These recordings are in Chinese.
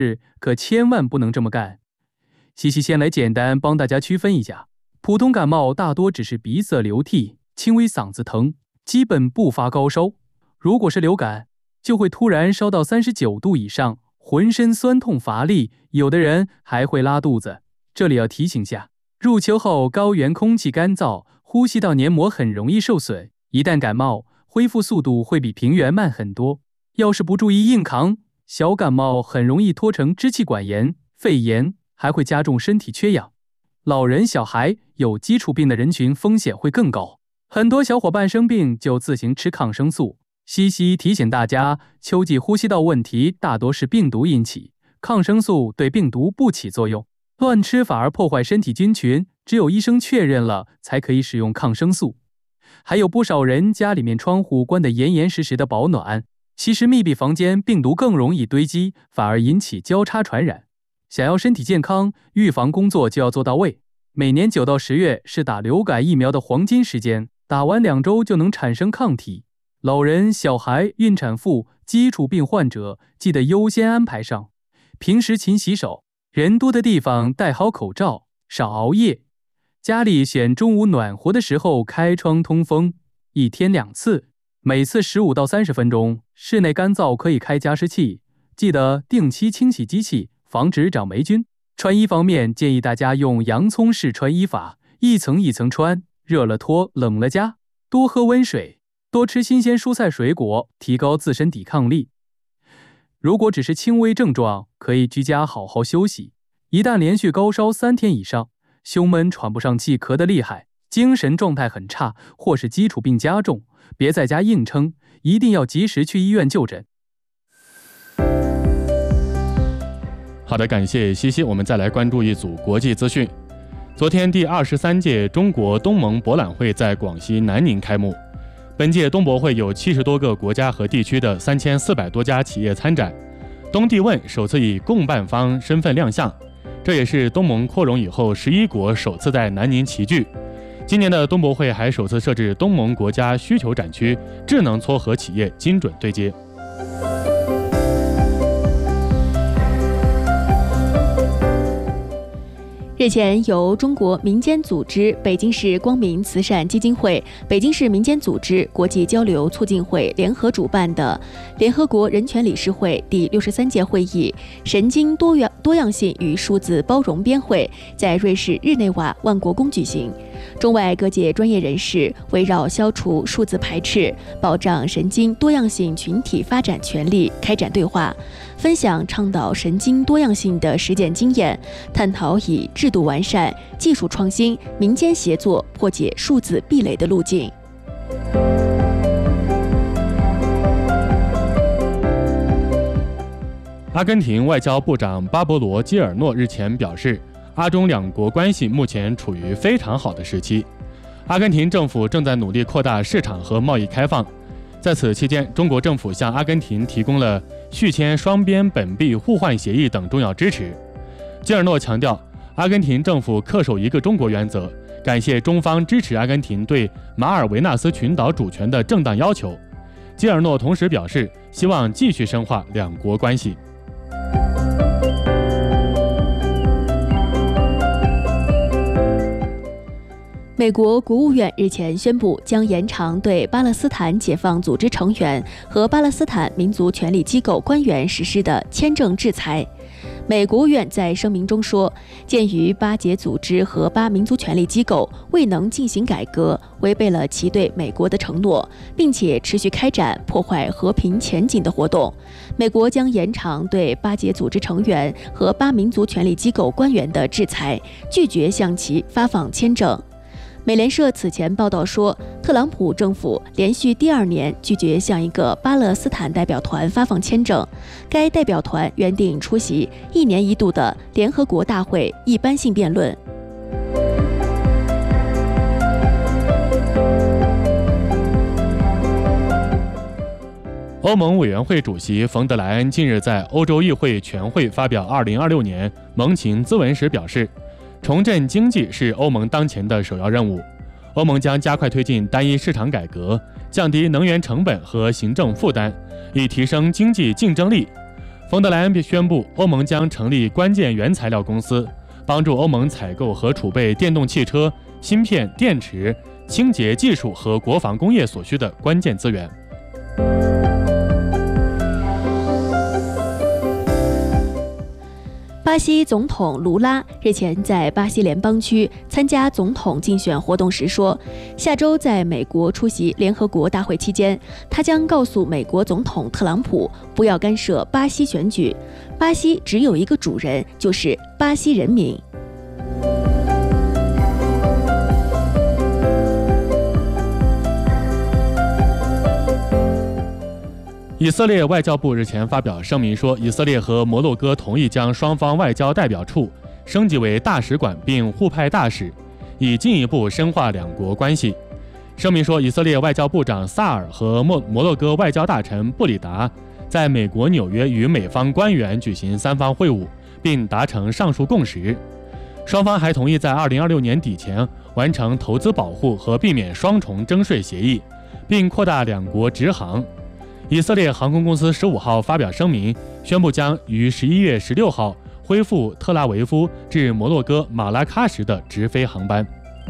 可千万不能这么干。西西先来简单帮大家区分一下，普通感冒大多只是鼻塞流涕，轻微嗓子疼，基本不发高烧。如果是流感，就会突然烧到39度以上，浑身酸痛乏力，有的人还会拉肚子。这里要提醒下，入秋后高原空气干燥，呼吸道黏膜很容易受损，一旦感冒，恢复速度会比平原慢很多。要是不注意硬扛，小感冒很容易拖成支气管炎、肺炎，还会加重身体缺氧。老人、小孩、有基础病的人群风险会更高。很多小伙伴生病就自行吃抗生素。西西提醒大家，秋季呼吸道问题大多是病毒引起，抗生素对病毒不起作用，乱吃反而破坏身体菌群，只有医生确认了才可以使用抗生素。还有不少人家里面窗户关得严严实实的保暖，其实密闭房间病毒更容易堆积，反而引起交叉传染。想要身体健康，预防工作就要做到位。每年9到10月是打流感疫苗的黄金时间，打完2周就能产生抗体。老人、小孩、孕产妇、基础病患者记得优先安排上。平时勤洗手，人多的地方戴好口罩，少熬夜。家里选中午暖和的时候开窗通风，1天2次，每次15到30分钟。室内干燥可以开加湿器，记得定期清洗机器，防止长霉菌。穿衣方面，建议大家用洋葱式穿衣法，一层一层穿，热了脱，冷了加，多喝温水，多吃新鲜蔬菜水果，提高自身抵抗力。如果只是轻微症状，可以居家好好休息。一旦连续高烧3天以上，胸闷、喘不上气、咳得厉害，精神状态很差，或是基础病加重，别在家硬撑，一定要及时去医院就诊。 好的，感谢西西。我们再来关注一组国际资讯。昨天第23届中国东盟博览会在广西南宁开幕。本届东博会有70多个国家和地区的3400多家企业参展。东帝汶首次以共办方身份亮相，这也是东盟扩容以后11国首次在南宁齐聚。今年的东博会还首次设置东盟国家需求展区，智能撮合企业精准对接。 日前，由中国民间组织北京市光明慈善基金会、北京市民间组织国际交流促进会联合主办的联合国人权理事会第63届会议“神经多样性与数字包容编会”在瑞士日内瓦万国宫举行。中外各界专业人士围绕消除数字排斥、保障神经多样性群体发展权利开展对话，分享倡导神经多样性的实践经验，探讨以制度完善、技术创新、民间协作破解数字壁垒的路径。 阿根廷外交部长巴勃罗·基尔诺日前表示，阿中两国关系目前处于非常好的时期。阿根廷政府正在努力扩大市场和贸易开放。在此期间，中国政府向阿根廷提供了续签双边本币互换协议等重要支持。基尔诺强调，阿根廷政府恪守一个中国原则，感谢中方支持阿根廷对马尔维纳斯群岛主权的正当要求。基尔诺同时表示，希望继续深化两国关系。 美国国务院日前宣布，将延长对巴勒斯坦解放组织成员和巴勒斯坦民族权力机构官员实施的签证制裁。美国务院在声明中说，鉴于巴解组织和巴民族权力机构未能进行改革，违背了其对美国的承诺，并且持续开展破坏和平前景的活动，美国将延长对巴解组织成员和巴民族权力机构官员的制裁，拒绝向其发放签证。美联社此前报道说，特朗普政府连续第2年拒绝向一个巴勒斯坦代表团发放签证。该代表团原定出席1年1度的联合国大会一般性辩论。 欧盟委员会主席冯德莱恩近日在欧洲议会全会发表2026年盟情咨文时表示，重振经济是欧盟当前的首要任务。欧盟将加快推进单一市场改革，降低能源成本和行政负担，以提升经济竞争力。 冯德莱恩宣布，欧盟将成立关键原材料公司，帮助欧盟采购和储备电动汽车、芯片、电池、清洁技术和国防工业所需的关键资源。 巴西总统卢拉日前在巴西联邦区参加总统竞选活动时说，下周在美国出席联合国大会期间，他将告诉美国总统特朗普不要干涉巴西选举，巴西只有一个主人，就是巴西人民。 以色列外交部日前发表声明说，以色列和摩洛哥同意将双方外交代表处升级为大使馆，并互派大使，以进一步深化两国关系。声明说，以色列外交部长萨尔和摩洛哥外交大臣布里达在美国纽约与美方官员举行3方会晤，并达成上述共识。双方还同意在2026年底前完成投资保护和避免双重征税协议，并扩大两国直航。以色列航空公司15号发表声明，宣布将于11月16号恢复特拉维夫至摩洛哥马拉喀什的直飞航班。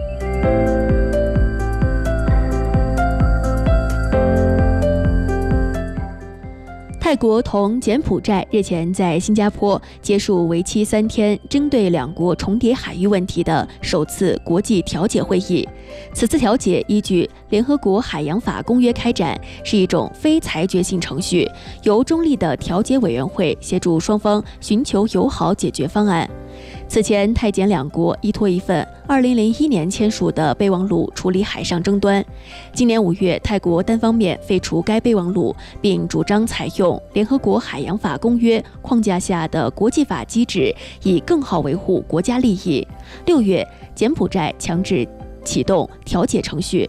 泰国同柬埔寨日前在新加坡结束为期3天针对两国重叠海域问题的首次国际调解会议。此次调解依据联合国海洋法公约开展，是一种非裁决性程序，由中立的调解委员会协助双方寻求友好解决方案。此前，泰柬两国依托一份2001年签署的备忘录处理海上争端。今年5月，泰国单方面废除该备忘录，并主张采用联合国海洋法公约框架下的国际法机制，以更好维护国家利益。6月，柬埔寨强制启动调解程序。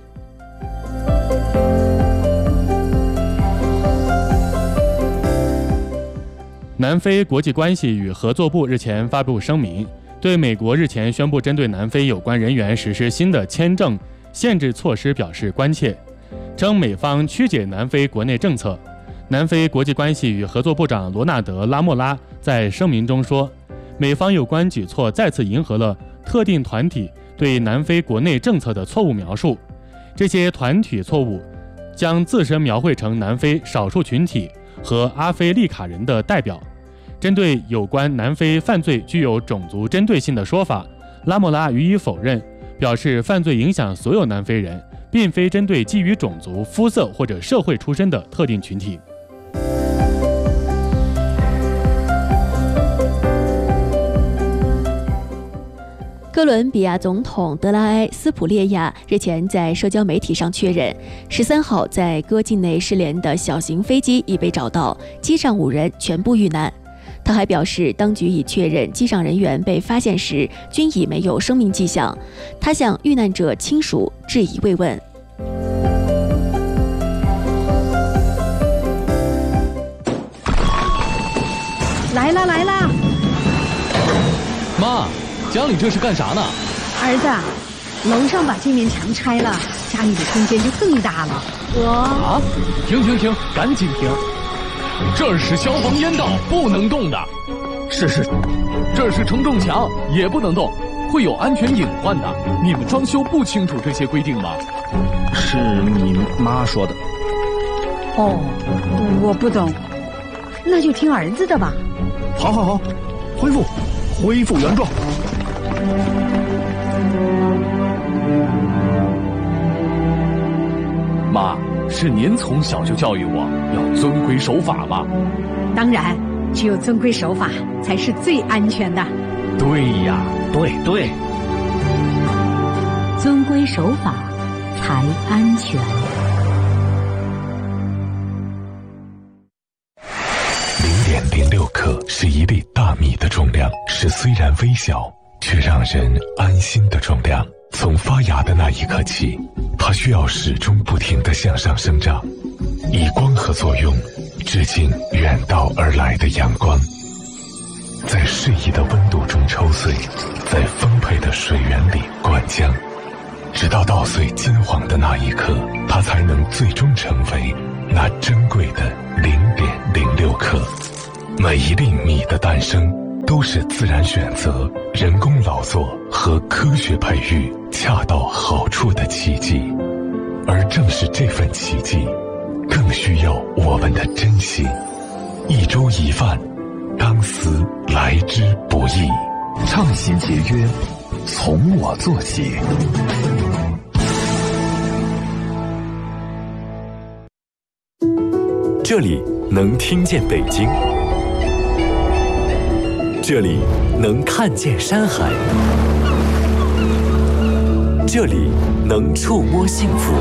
南非国际关系与合作部日前发布声明，对美国日前宣布针对南非有关人员实施新的签证限制措施表示关切，称美方曲解南非国内政策。南非国际关系与合作部长罗纳德·拉莫拉在声明中说，美方有关举措再次迎合了特定团体对南非国内政策的错误描述，这些团体错误将自身描绘成南非少数群体和阿非利卡人的代表。针对有关南非犯罪具有种族针对性的说法，拉莫拉予以否认，表示犯罪影响所有南非人，并非针对基于种族、肤色或者社会出身的特定群体。 哥伦比亚总统德拉埃斯普列亚日前在社交媒体上确认，13号在哥境内失联的小型飞机已被找到，机上5人全部遇难。他还表示，当局已确认机上人员被发现时均已没有生命迹象。他向遇难者亲属致以慰问。 来啦来啦！ 妈，家里这是干啥呢？ 儿子，楼上把这面墙拆了，家里的空间就更大了。 啊！停，赶紧停！这儿是消防烟道，不能动的。是，这是承重墙，也不能动，会有安全隐患的。你们装修不清楚这些规定吗？ 是你妈说的。 哦，我不懂，那就听儿子的吧。 好，恢复原状。 妈，是您从小就教育我要遵规守法吗？ 当然，只有遵规守法才是最安全的。 对呀，对， 遵规守法才安全。 0.06克是一粒大米的重量，是虽然微小却让人安心的重量。从发芽的那一刻起，它需要始终不停地向上生长，以光合作用致敬远道而来的阳光，在适宜的温度中抽穗，在丰沛的水源里灌浆，直到稻穗金黄的那一刻，它才能最终成为那珍贵的0.06克。 每一粒米的诞生都是自然选择、人工劳作和科学培育恰到好处的奇迹。而正是这份奇迹，更需要我们的真心。一粥一饭，当思来之不易。 倡行节约，从我做起。 这里能听见北京，这里能看见山海，这里能触摸幸福。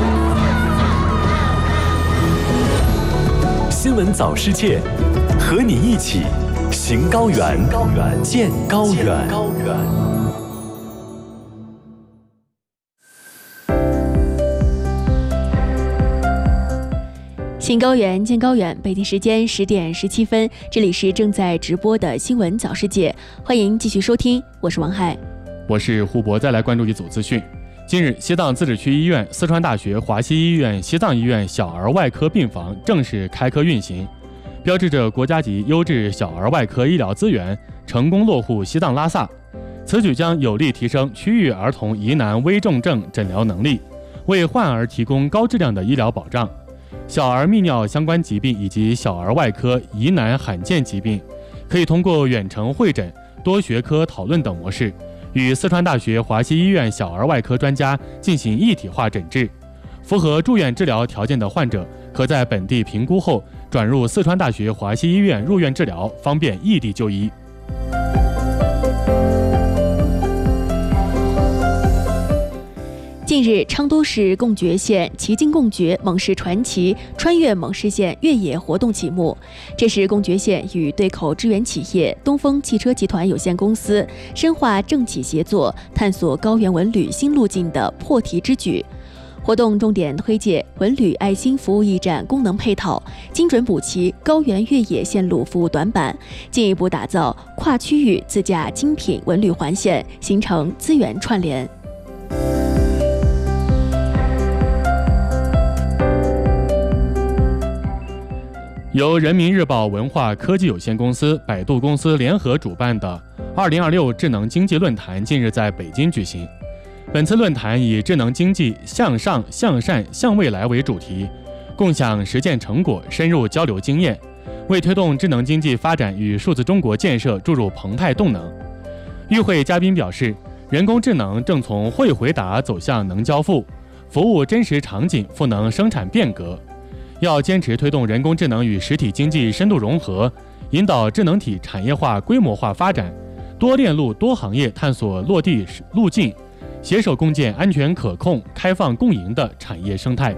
新闻早世界，和你一起行高原，见高原。 行高原，见高原。北京时间10点17分，这里是正在直播的新闻早世界，欢迎继续收听，我是王海， 我是胡博。再来关注一组资讯。近日，西藏自治区医院、四川大学华西医院西藏医院小儿外科病房正式开科运行，标志着国家级优质小儿外科医疗资源成功落户西藏拉萨。此举将有力提升区域儿童疑难危重症诊疗能力，为患儿提供高质量的医疗保障。小儿泌尿相关疾病以及小儿外科疑难罕见疾病，可以通过远程会诊、多学科讨论等模式，与四川大学华西医院小儿外科专家进行一体化诊治。符合住院治疗条件的患者，可在本地评估后转入四川大学华西医院入院治疗，方便异地就医。 近日，昌都市贡觉县奇境贡觉蒙氏传奇穿越蒙氏县越野活动启幕。这是贡觉县与对口支援企业东风汽车集团有限公司深化政企协作，探索高原文旅新路径的破题之举。活动重点推介文旅爱心服务驿站功能配套，精准补齐高原越野线路服务短板，进一步打造跨区域自驾精品文旅环线，形成资源串联。 由人民日报文化科技有限公司、百度公司联合主办的2026智能经济论坛近日在北京举行。本次论坛以智能经济向上、向善、向未来为主题，共享实践成果，深入交流经验，为推动智能经济发展与数字中国建设注入澎湃动能。与会嘉宾表示，人工智能正从会回答走向能交付，服务真实场景，赋能生产变革。要坚持推动人工智能与实体经济深度融合，引导智能体产业化规模化发展，多链路多行业探索落地路径，携手共建安全可控、开放共赢的产业生态。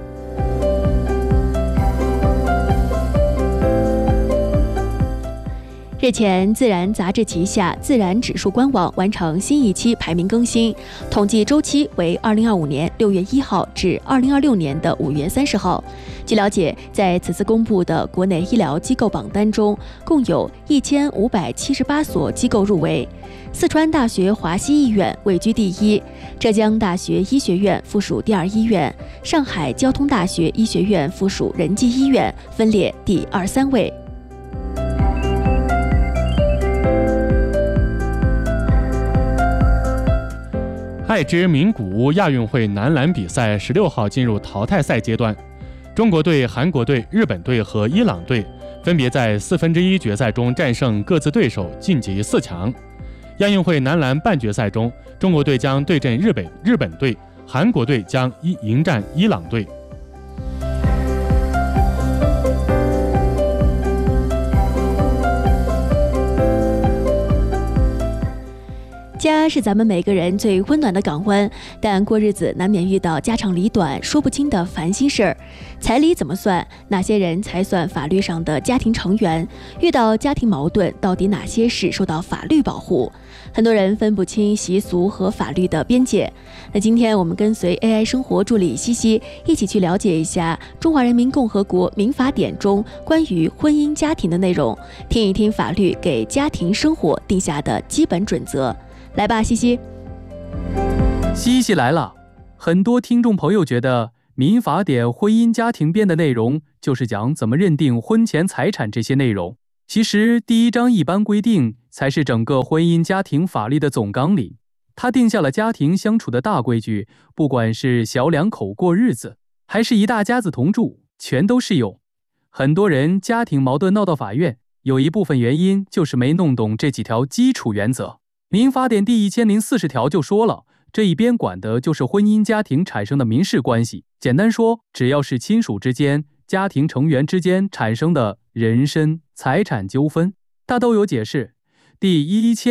日前，《自然》杂志旗下自然指数官网完成新一期排名更新，统计周期为2025年6月1号至2026年的5月30号。据了解，在此次公布的国内医疗机构榜单中，共有1578所机构入围，四川大学华西医院位居第一，浙江大学医学院附属第2医院，上海交通大学医学院附属仁济医院分列第2、3位。 爱知名古屋亚运会男篮比赛16号进入淘汰赛阶段，中国队、韩国队、日本队和伊朗队分别在1/4决赛中战胜各自对手，晋级4强。亚运会男篮半决赛中，中国队将对阵日本队，韩国队将迎战伊朗队。 家是咱们每个人最温暖的港湾，但过日子难免遇到家长里短说不清的烦心事儿。彩礼怎么算？哪些人才算法律上的家庭成员？遇到家庭矛盾，到底哪些事受到法律保护？很多人分不清习俗和法律的边界。那今天我们跟随 AI 生活助理西西一起去了解一下中华人民共和国民法典中关于婚姻家庭的内容，听一听法律给家庭生活定下的基本准则。来吧，西西。 西西来了。很多听众朋友觉得民法典婚姻家庭编的内容就是讲怎么认定婚前财产这些内容， 其实第1章一般规定才是整个婚姻家庭法律的总纲领，它定下了家庭相处的大规矩，不管是小两口过日子，还是一大家子同住，全都适用。很多人家庭矛盾闹到法院，有一部分原因就是没弄懂这几条基础原则。民法典第1040条就说了，这一边管的就是婚姻家庭产生的民事关系。简单说，只要是亲属之间、家庭成员之间产生的人身、财产纠纷，它都有解释。第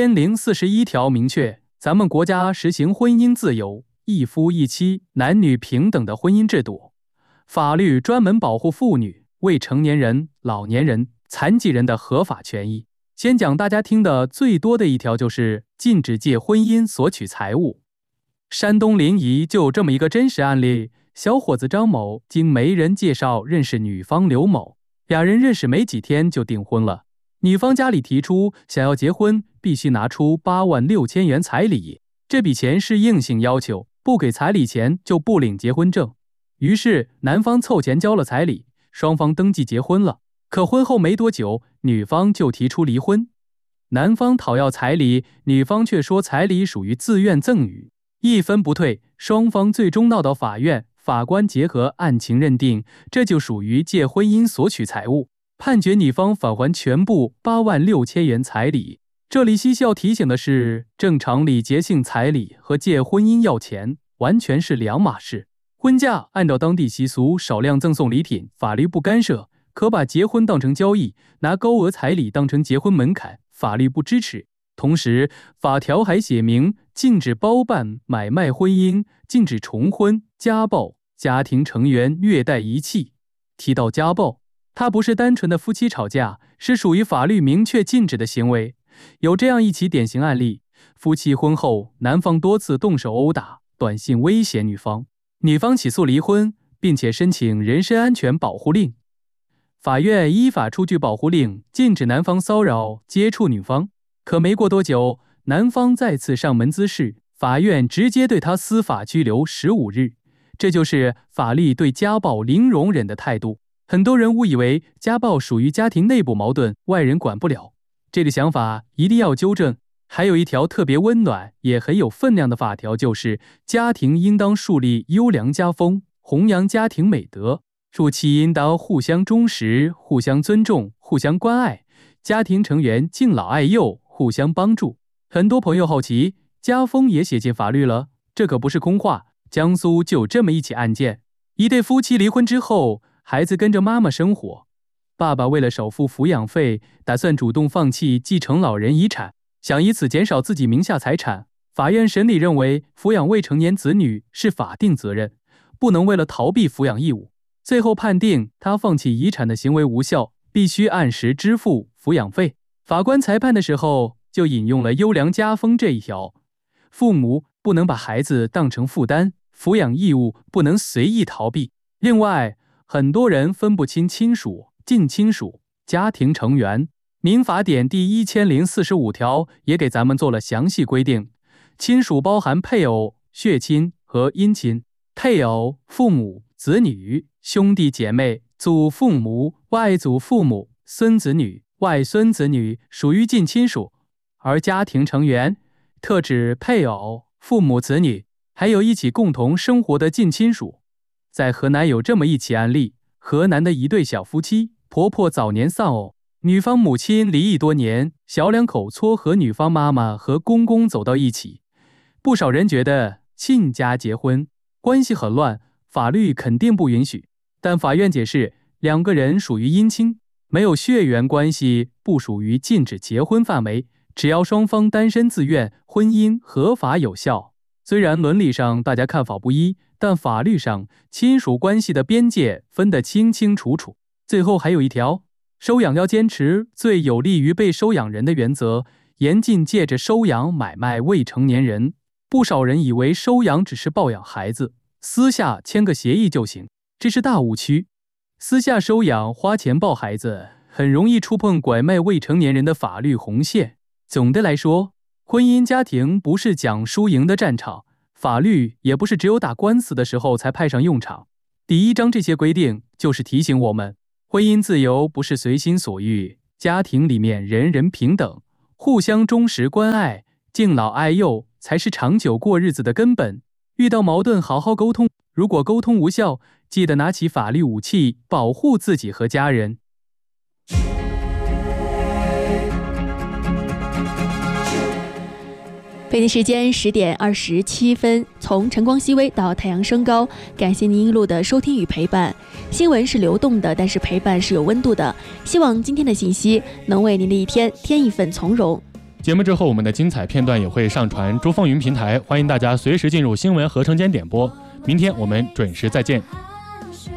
1041条明确，咱们国家实行婚姻自由、一夫一妻、男女平等的婚姻制度，法律专门保护妇女、未成年人、老年人、残疾人的合法权益。先讲大家听的最多的一条，就是禁止借婚姻索取财物。山东临沂就有这么一个真实案例，小伙子张某经媒人介绍认识女方刘某，俩人认识没几天就订婚了。女方家里提出想要结婚必须拿出86000元彩礼，这笔钱是硬性要求，不给彩礼钱就不领结婚证。于是男方凑钱交了彩礼，双方登记结婚了。可婚后没多久，女方就提出离婚。男方讨要彩礼，女方却说彩礼属于自愿赠与，一分不退，双方最终闹到法院，法官结合案情认定，这就属于借婚姻索取财物，判决女方返还全部86000元彩礼。这里需要提醒的是，正常礼节性彩礼和借婚姻要钱完全是两码事。婚嫁按照当地习俗少量赠送礼品，法律不干涉，可把结婚当成交易，拿高额彩礼当成结婚门槛，法律不支持。同时，法条还写明禁止包办买卖婚姻，禁止重婚、家暴、家庭成员虐待遗弃。提到家暴，它不是单纯的夫妻吵架，是属于法律明确禁止的行为。有这样一起典型案例，夫妻婚后，男方多次动手殴打、短信威胁女方，女方起诉离婚，并且申请人身安全保护令。法院依法出具保护令，禁止男方骚扰、接触女方。可没过多久，男方再次上门滋事，法院直接对他司法拘留15日。这就是法律对家暴零容忍的态度。很多人误以为家暴属于家庭内部矛盾，外人管不了。这个想法一定要纠正。还有一条特别温暖也很有分量的法条，就是家庭应当树立优良家风，弘扬家庭美德，夫妻应当互相忠实、互相尊重、互相关爱，家庭成员敬老爱幼，互相帮助。很多朋友好奇，家风也写进法律了？这可不是空话。江苏就有这么一起案件，一对夫妻离婚之后，孩子跟着妈妈生活，爸爸为了少付抚养费，打算主动放弃继承老人遗产，想以此减少自己名下财产。法院审理认为，抚养未成年子女是法定责任，不能为了逃避抚养义务。最后判定他放弃遗产的行为无效，必须按时支付抚养费。法官裁判的时候就引用了优良家风这一条，父母不能把孩子当成负担，抚养义务不能随意逃避。另外，很多人分不清亲属、近亲属、家庭成员。民法典第1045条也给咱们做了详细规定，亲属包含配偶、血亲和姻亲。配偶、父母、子女、兄弟姐妹、祖父母、外祖父母、孙子女、外孙子女属于近亲属，而家庭成员特指配偶、父母、子女，还有一起共同生活的近亲属。在河南有这么一起案例，河南的一对小夫妻，婆婆早年丧偶，女方母亲离异多年，小两口撮合女方妈妈和公公走到一起。不少人觉得亲家结婚关系很乱，法律肯定不允许。但法院解释，两个人属于姻亲，没有血缘关系，不属于禁止结婚范围，只要双方单身自愿，婚姻合法有效。虽然伦理上大家看法不一，但法律上亲属关系的边界分得清清楚楚。最后还有一条，收养要坚持最有利于被收养人的原则，严禁借着收养买卖未成年人。不少人以为收养只是抱养孩子，私下签个协议就行，这是大误区。私下收养、花钱抱孩子，很容易触碰拐卖未成年人的法律红线。总的来说，婚姻家庭不是讲输赢的战场，法律也不是只有打官司的时候才派上用场。第1章这些规定就是提醒我们，婚姻自由不是随心所欲， 家庭里面人人平等，互相忠实关爱，敬老爱幼才是长久过日子的根本。遇到矛盾好好沟通，如果沟通无效，记得拿起法律武器保护自己和家人。 北京时间10点27分，从晨光熹微到太阳升高，感谢您一路的收听与陪伴。新闻是流动的，但是陪伴是有温度的。希望今天的信息能为您的一天添一份从容。 节目之后，我们的精彩片段也会上传珠峰云平台，欢迎大家随时进入新闻合成间点播。明天我们准时再见。